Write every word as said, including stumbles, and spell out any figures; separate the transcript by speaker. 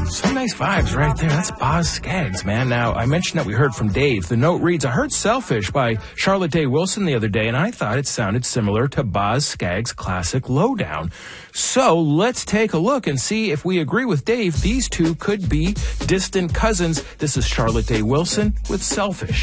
Speaker 1: Some nice vibes right there. That's Boz Scaggs, man. Now, I mentioned that we heard from Dave. The note reads, I heard Selfish by Charlotte Day Wilson the other day, and I thought it sounded similar to Boz Scaggs' classic Lowdown. So let's take a look and see if we agree with Dave. These two could be distant cousins. This is Charlotte Day Wilson with Selfish.